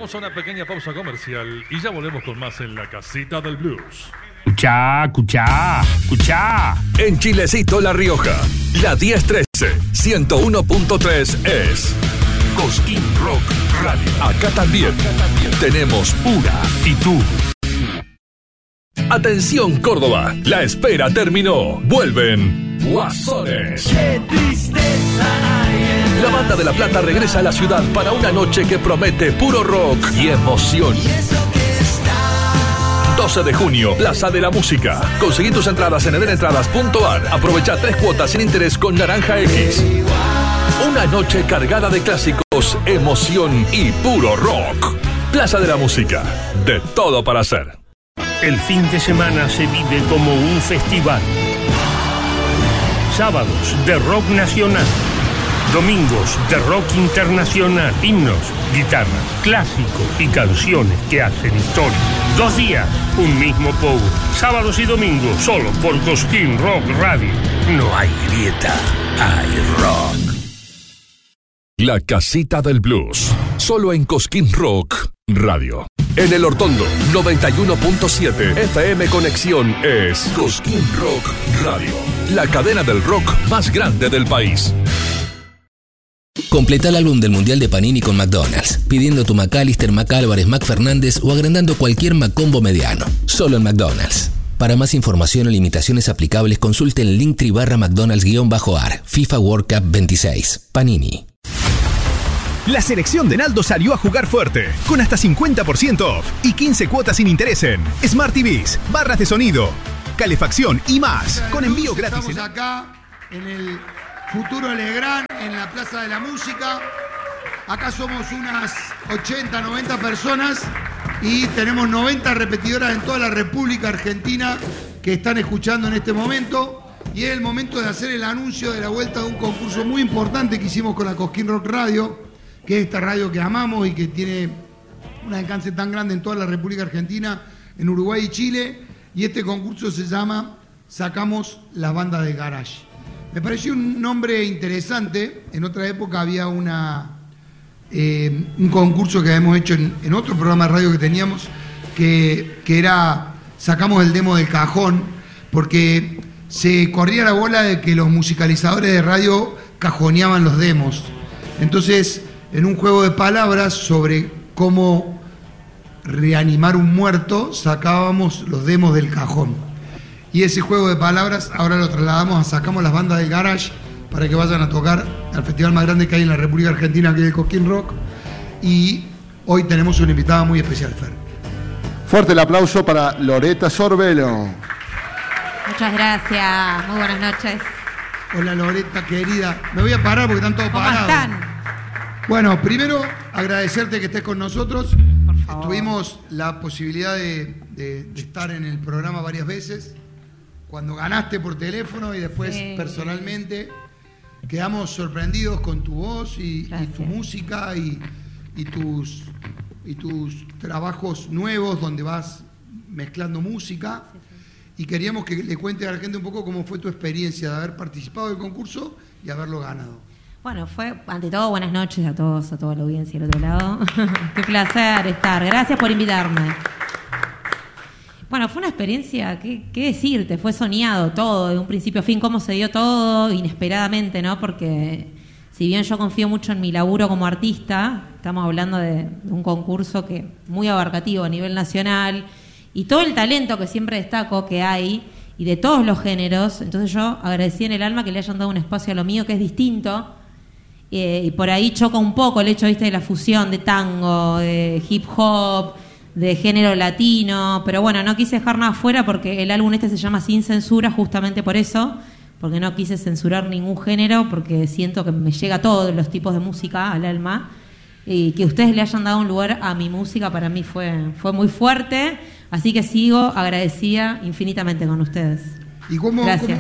Vamos a una pequeña pausa comercial y ya volvemos con más en la Casita del Blues. Escuchá. En Chilecito, La Rioja, la 1013, 101.3 es Cosquín Rock Radio. Acá también tenemos Pura y tú. Atención, Córdoba, la espera terminó. Vuelven Guasones. Qué tristeza hay. La Banda de La Plata regresa a la ciudad para una noche que promete puro rock y emoción. 12 de junio, Plaza de la Música. Conseguí tus entradas en edenentradas.ar. Aprovecha 3 cuotas sin interés con Naranja X. Una noche cargada de clásicos, emoción y puro rock. Plaza de la Música. De todo para hacer. El fin de semana se vive como un festival. Sábados de rock nacional. Domingos de rock internacional. Himnos, guitarras, clásicos y canciones que hacen historia. 2 días, un mismo pogo. Sábados y domingos, solo por Cosquín Rock Radio. No hay grieta, hay rock. La Casita del Blues. Solo en Cosquín Rock Radio. En El Hortondo, 91.7 FM Conexión es Cosquín Rock Radio. La cadena del rock más grande del país. Completa el álbum del Mundial de Panini con McDonald's, pidiendo tu McAllister, McAlvarez, McFernández o agrandando cualquier McCombo mediano. Solo en McDonald's. Para más información o limitaciones aplicables, consulte el Linktree/McDonald's-AR. FIFA World Cup 26. Panini. La selección de Naldo salió a jugar fuerte, con hasta 50% off y 15 cuotas sin interés en Smart TVs, barras de sonido, calefacción y más, con envío gratis. Estamos acá en el Futuro Legrand, en la Plaza de la Música. Acá somos unas 80, 90 personas y tenemos 90 repetidoras en toda la República Argentina que están escuchando en este momento. Y es el momento de hacer el anuncio de la vuelta de un concurso muy importante que hicimos con la Cosquín Rock Radio, que es esta radio que amamos y que tiene un alcance tan grande en toda la República Argentina, en Uruguay y Chile. Y este concurso se llama Sacamos las bandas de garage. Me pareció un nombre interesante. En otra época había un concurso que habíamos hecho en otro programa de radio que teníamos, que era Sacamos el demo del cajón, porque se corría la bola de que los musicalizadores de radio cajoneaban los demos. Entonces, en un juego de palabras sobre cómo reanimar un muerto, sacábamos los demos del cajón. Y ese juego de palabras ahora lo trasladamos a Sacamos las bandas del garage para que vayan a tocar al festival más grande que hay en la República Argentina, que es el Cosquín Rock. Y hoy tenemos una invitada muy especial, Fer. Fuerte el aplauso para Loretta Sorbelo. Muchas gracias, muy buenas noches. Hola Loretta, querida. Me voy a parar porque están todos parados. ¿Cómo están? Bueno, primero agradecerte que estés con nosotros. Tuvimos la posibilidad de estar en el programa varias veces. Cuando ganaste por teléfono y después personalmente, quedamos sorprendidos con tu voz y tu música y tus trabajos nuevos donde vas mezclando música. Y queríamos que le cuentes a la gente un poco cómo fue tu experiencia de haber participado del concurso y haberlo ganado. Bueno, fue, ante todo, buenas noches a todos, a toda la audiencia del otro lado. Qué placer estar. Gracias por invitarme. Bueno, fue una experiencia, ¿qué decirte? Fue soñado todo, de un principio a fin, cómo se dio todo inesperadamente, ¿no? Porque si bien yo confío mucho en mi laburo como artista, estamos hablando de un concurso que muy abarcativo a nivel nacional y todo el talento que siempre destaco que hay y de todos los géneros. Entonces yo agradecí en el alma que le hayan dado un espacio a lo mío que es distinto. Y por ahí choca un poco el hecho, ¿viste?, de la fusión de tango, de hip hop, de género latino, pero bueno, no quise dejar nada afuera porque el álbum este se llama Sin Censura justamente por eso, porque no quise censurar ningún género, porque siento que me llega a todos los tipos de música al alma, y que ustedes le hayan dado un lugar a mi música para mí fue muy fuerte, así que sigo agradecida infinitamente con ustedes. ¿Y cómo, gracias.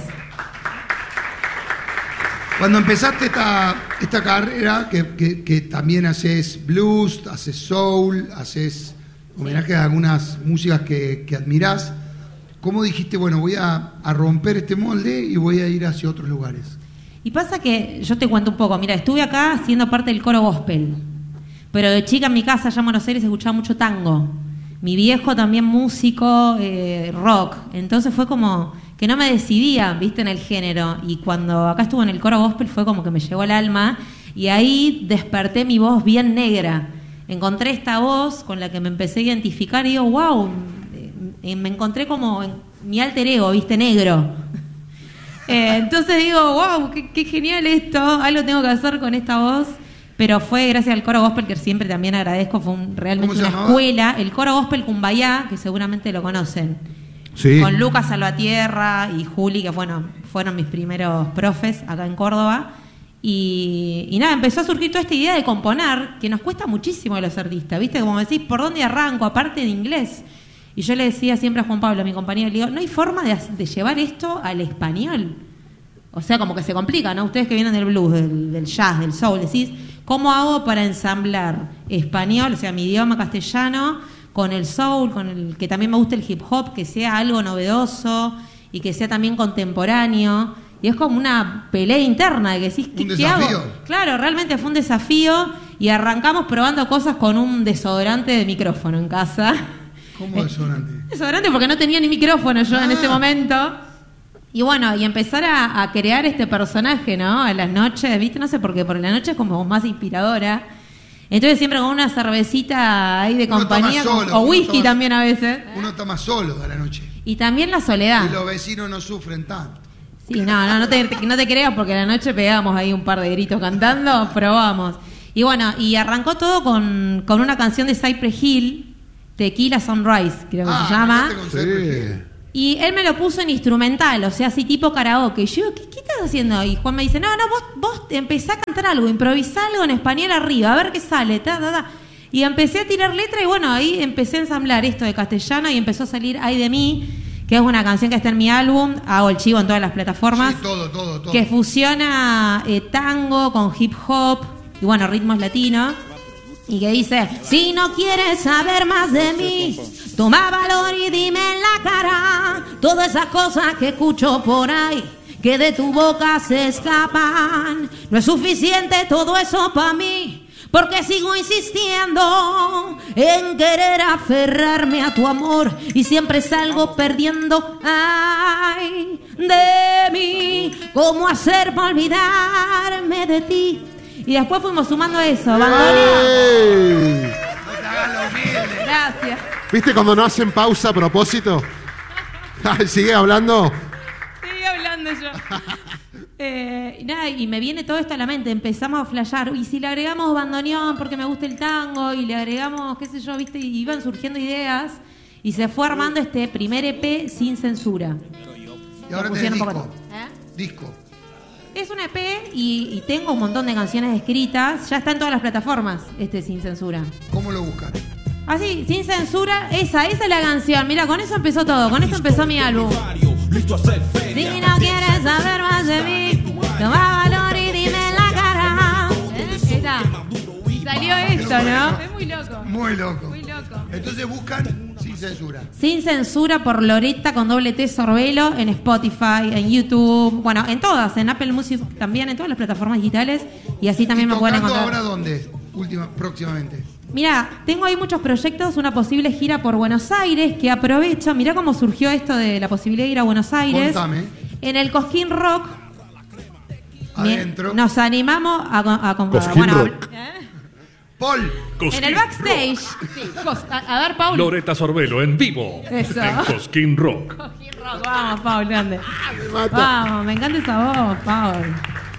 Cuando empezaste esta carrera, que también haces blues, haces soul, haces homenajes a algunas músicas que admirás, ¿cómo dijiste, bueno, voy a romper este molde y voy a ir hacia otros lugares? Y pasa que, yo te cuento un poco, mira, estuve acá siendo parte del coro gospel, Pero de chica en mi casa, allá en Buenos Aires, escuchaba mucho tango. Mi viejo también músico, rock. Entonces fue como que no me decidía, viste, en el género. Y cuando acá estuve en el coro gospel fue como que me llegó al alma. Y ahí desperté mi voz bien negra. Encontré esta voz con la que me empecé a identificar y digo, wow, me encontré como en mi alter ego, viste, negro. Entonces digo, wow, qué genial esto, algo tengo que hacer con esta voz. Pero fue gracias al coro gospel, que siempre también agradezco, fue realmente una escuela. El coro gospel Cumbayá, que seguramente lo conocen. Sí. Con Lucas Salvatierra y Juli, que bueno, fueron mis primeros profes acá en Córdoba. Y nada, empezó a surgir toda esta idea de componer, que nos cuesta muchísimo a los artistas, ¿viste? Como decís, ¿por dónde arranco? Aparte de inglés. Y yo le decía siempre a Juan Pablo, a mi compañero, le digo, no hay forma de llevar esto al español. O sea, como que se complica, ¿no? Ustedes que vienen del blues, del jazz, del soul, decís, ¿cómo hago para ensamblar español, o sea, mi idioma castellano, con el soul, con el que también me gusta el hip hop, que sea algo novedoso y que sea también contemporáneo? Y es como una pelea interna de que decís, ¿qué hago? Claro, realmente fue un desafío y arrancamos probando cosas con un desodorante de micrófono en casa. ¿Cómo desodorante? Desodorante porque no tenía ni micrófono yo en ese momento. Y bueno, y empezar a crear este personaje, ¿no? A las noches, ¿viste? No sé por qué, porque la noche es como más inspiradora. Entonces siempre con una cervecita ahí de compañía, o whisky también a veces. Uno está más solo a la noche. Y también la soledad. Y los vecinos no sufren tanto. Sí, no te creas, porque a la noche pegamos ahí un par de gritos cantando, probamos. Y bueno, y arrancó todo con una canción de Cypress Hill, Tequila Sunrise, creo que se llama. Y él me lo puso en instrumental, o sea, así tipo karaoke. Y yo digo, ¿qué estás haciendo? Y Juan me dice, no, vos empezá a cantar algo, improvisá algo en español arriba, a ver qué sale, Y empecé a tirar letra y bueno, ahí empecé a ensamblar esto de castellano y empezó a salir Ay de mí, que es una canción que está en mi álbum, hago el chivo en todas las plataformas. Sí, todo. Que fusiona tango con hip hop y bueno, ritmos latinos. Y que dice, si no quieres saber más de mí, toma valor y dime en la cara todas esas cosas que escucho por ahí, que de tu boca se escapan. No es suficiente todo eso para mí, porque sigo insistiendo en querer aferrarme a tu amor y siempre salgo perdiendo. Ay, de mí, ¿cómo hacer para olvidarme de ti? Y después fuimos sumando eso, bandoneón. Gracias. ¿Viste cuando no hacen pausa a propósito? ¿Sigue hablando? Sigue hablando yo. Y me viene todo esto a la mente. Empezamos a flashear. Y si le agregamos bandoneón porque me gusta el tango, y le agregamos, qué sé yo, ¿viste? Y iban surgiendo ideas. Y se fue armando este primer EP sin censura. Y ahora tenés disco. Disco. Es un EP y tengo un montón de canciones escritas. Ya está en todas las plataformas, Sin Censura. ¿Cómo lo buscan? Así, Sin Censura, esa es la canción. Mira, con eso empezó todo, con eso empezó mi álbum. Si no quieres saber más de mí, toma valor y dime en la cara. Ahí está. Salió esto, ¿no? Es muy loco. Muy loco. Muy loco. Entonces buscan Sin Censura. Sin Censura por Loretta con doble T Sorbelo en Spotify, en YouTube, bueno, en todas, en Apple Music también, en todas las plataformas digitales. Y así también me pueden encontrar. ¿Ahora dónde? Próximamente. Mira, tengo ahí muchos proyectos, una posible gira por Buenos Aires, que aprovecho, mirá cómo surgió esto de la posibilidad de ir a Buenos Aires. Contame. En el Cosquín Rock. Adentro. Nos animamos a Cosquín Rock. Paul. En el backstage. Sí, a ver, Paul. Loretta Sorbelo en vivo. Eso. En Cosquín Rock. Cosquín Rock, vamos, Paul, grande. Vamos, me encanta esa voz, Paul.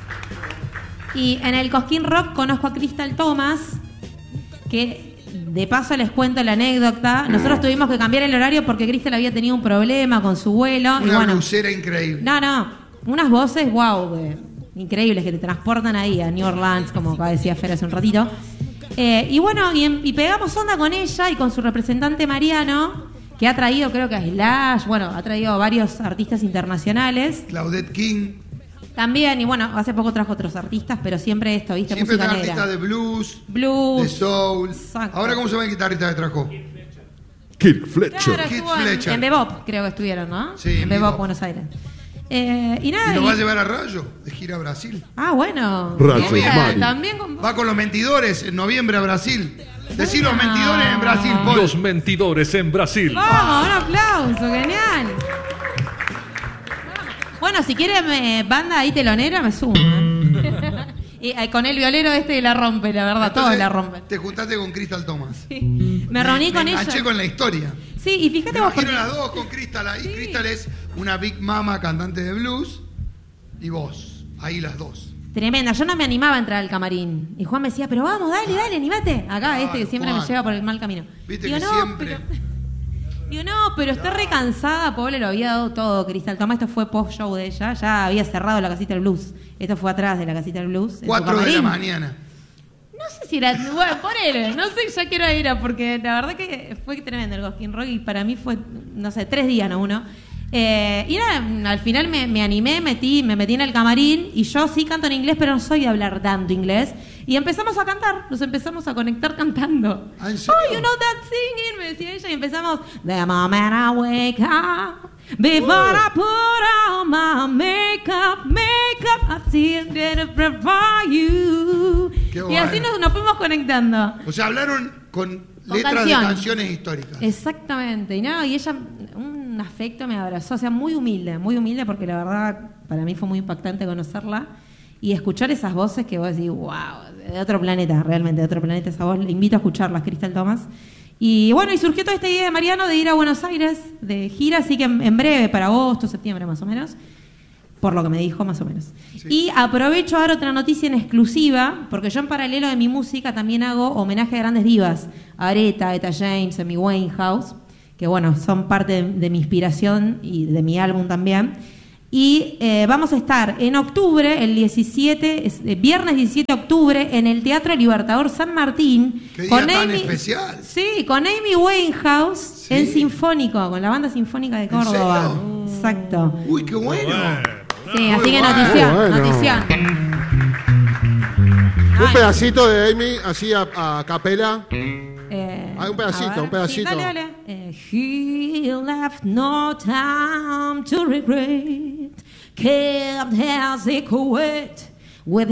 Y en el Cosquín Rock conozco a Crystal Thomas, que de paso les cuento la anécdota. Nosotros tuvimos que cambiar el horario porque Crystal había tenido un problema con su vuelo. Una blusera increíble. No, unas voces, wow, increíbles que te transportan ahí a New Orleans, como decía Fer hace un ratito. Y bueno, y pegamos onda con ella y con su representante Mariano, que ha traído, creo que a Slash, bueno, ha traído a varios artistas internacionales. Claudette King. También, y bueno, hace poco trajo otros artistas, pero siempre esto, ¿viste? Siempre música trae negra. artistas de blues, de blues, soul. Exacto. Ahora, ¿cómo se llama el guitarrista que trajo? Kirk Fletcher. Claro, Keith estuvo Fletcher. en Bebop, creo que estuvieron, ¿no? Sí, en Bebop, Buenos Aires. Y nada. ¿Y lo va a llevar a Rayo? De gira a Brasil. Ah, bueno. Rayo, Bien, Mari. también Va con los mentidores en noviembre a Brasil. Decir los mentidores en Brasil, Paul. Los mentidores en Brasil. Vamos, un aplauso, genial. Bueno, si quiere banda ahí telonera, me sumo. Y con el violero la rompe, la verdad, Entonces, todos la rompen. Te juntaste con Crystal Thomas. Sí. Me reuní con ella. Me enganché con la historia. Sí, y fíjate Me vos. imagino las dos con Crystal ahí. Sí. Crystal es una Big Mama cantante de blues. Y vos, ahí las dos. Tremenda, yo no me animaba a entrar al camarín. Y Juan me decía, pero vamos, dale, animate. Acá que siempre Juan. me lleva por el mal camino. Viste digo, que no, siempre... pero estoy recansada, pobre, lo había dado todo, Crystal Thomas. Esto fue post-show de ella, ya había cerrado la casita del blues. Esto fue atrás de la casita del blues. 4 de la mañana. No sé si era, bueno, ponele, no sé ya qué hora era, porque la verdad que fue tremendo el Goskin Rock y para mí fue, no sé, 3 días, no uno. Y nada, al final me animé, me metí en el camarín y yo sí canto en inglés, pero no soy de hablar tanto inglés. Y empezamos a cantar, nos empezamos a conectar cantando. ¿Ah, en serio? Oh, you know that singing, me decía ella, y empezamos. The moment I wake up, before I put on my makeup, I still did it for you. Qué Y bueno. así nos fuimos conectando. O sea, hablaron con letras canción. de canciones históricas. Exactamente, y ella un afecto me abrazó, o sea, muy humilde porque la verdad para mí fue muy impactante conocerla y escuchar esas voces que vos decís, wow, de otro planeta, realmente de otro planeta esa voz, le invito a escucharlas, Crystal Thomas. Y bueno, y surgió toda esta idea de Mariano de ir a Buenos Aires de gira, así que en breve, para agosto, septiembre más o menos, por lo que me dijo más o menos. Sí. Y aprovecho ahora otra noticia en exclusiva, porque yo en paralelo de mi música también hago homenaje a grandes divas, a Aretha, Etta James, Amy Winehouse, que bueno, son parte de mi inspiración y de mi álbum también. Y vamos a estar en octubre, el 17, viernes 17 de octubre, en el Teatro Libertador San Martín. ¡Qué día tan especial! Sí, con Amy Winehouse, sí, en Sinfónico, con la Banda Sinfónica de Córdoba. Exacto. ¡Uy, qué bueno! Sí, así que notición, notición. Un pedacito de Amy, así a capela. Hay un pedacito, un pedacito. Sí, dale. He left no time to regret, kept her secret